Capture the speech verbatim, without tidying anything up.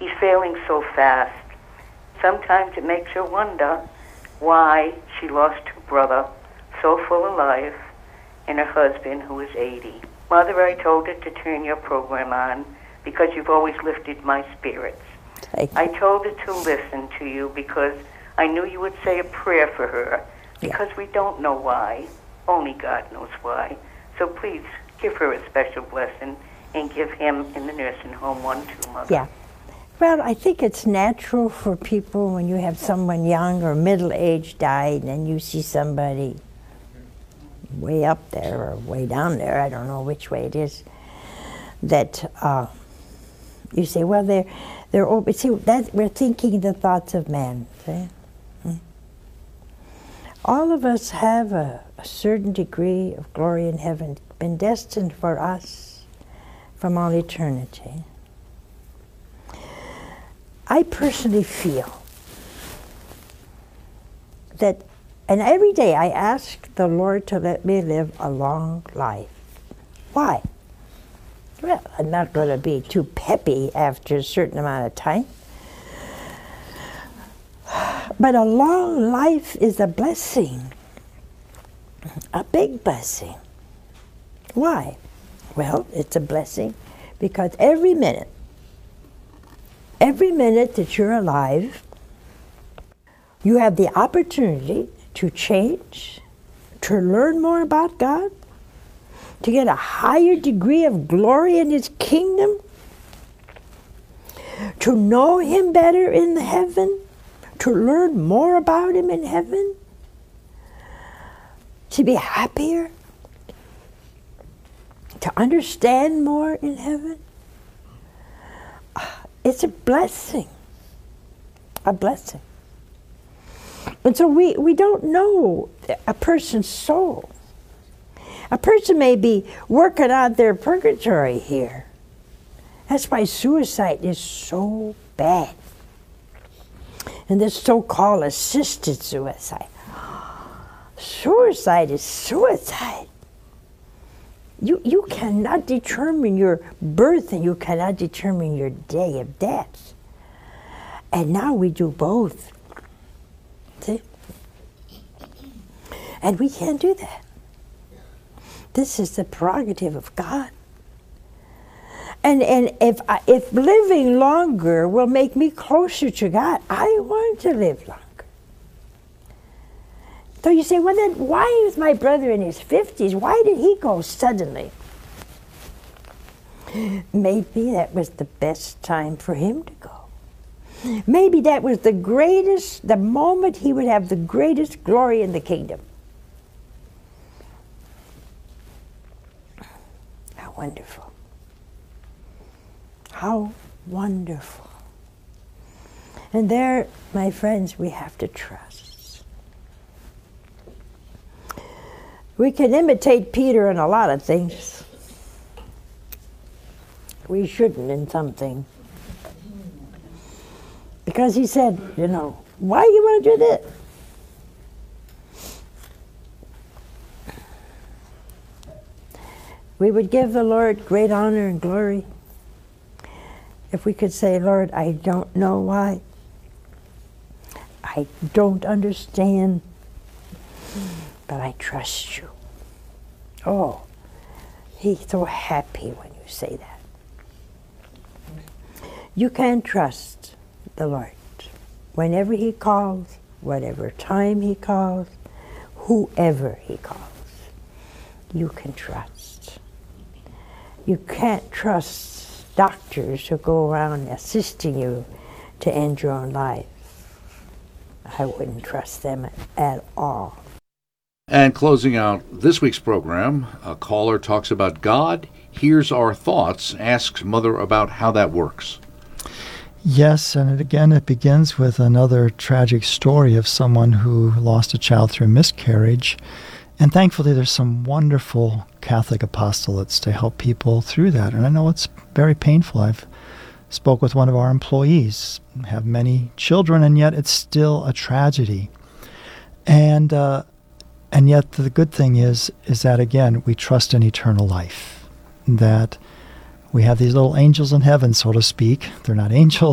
He's failing so fast. Sometimes it makes her wonder why she lost her brother, so full of life, and her husband, who is eighty. Mother, I told her to turn your program on because you've always lifted my spirits. I told her to listen to you because I knew you would say a prayer for her, because yeah. we don't know why. Only God knows why. So please give her a special blessing and give him in the nursing home one too, Mother. Yeah. Well, I think it's natural for people when you have someone young or middle-aged died and you see somebody way up there or way down there, I don't know which way it is, that uh, you say, well, they're, they're open. See, that, we're thinking the thoughts of man. See? Hmm. All of us have a, a certain degree of glory in heaven, been destined for us from all eternity. I personally feel that, and every day I ask the Lord to let me live a long life. Why? Well, I'm not going to be too peppy after a certain amount of time. But a long life is a blessing, a big blessing. Why? Well, it's a blessing because every minute, every minute that you're alive, you have the opportunity to change, to learn more about God, to get a higher degree of glory in His kingdom, to know Him better in heaven, to learn more about Him in heaven, to be happier, to understand more in heaven. It's a blessing, a blessing. And so we, we don't know a person's soul. A person may be working out their purgatory here. That's why suicide is so bad. And this so-called assisted suicide. Suicide is suicide. You, you cannot determine your birth and you cannot determine your day of death. And now we do both. See? And we can't do that. This is the prerogative of God. And, and if, I, if living longer will make me closer to God, I want to live longer. So you say, well then, why is my brother in his fifties? Why did he go suddenly? Maybe that was the best time for him to go. Maybe that was the greatest, the moment he would have the greatest glory in the kingdom. How wonderful. How wonderful. And there, my friends, we have to trust. We can imitate Peter in a lot of things. We shouldn't in something. Because he said, you know, why do you want to do this? We would give the Lord great honor and glory if we could say, Lord, I don't know why. I don't understand, but I trust you. Oh, he's so happy when you say that. You can trust the Lord. Whenever He calls, whatever time He calls, whoever He calls, you can trust. You can't trust doctors who go around assisting you to end your own life. I wouldn't trust them at all. And closing out this week's program, a caller talks about God, hears our thoughts, asks Mother about how that works. Yes, and it, again, it begins with another tragic story of someone who lost a child through miscarriage. And thankfully, there's some wonderful Catholic apostolates to help people through that. And I know it's very painful. I've spoke with one of our employees, have many children, and yet it's still a tragedy. And uh, and yet the good thing is, is that, again, we trust in eternal life, that we have these little angels in heaven, so to speak. They're not angels.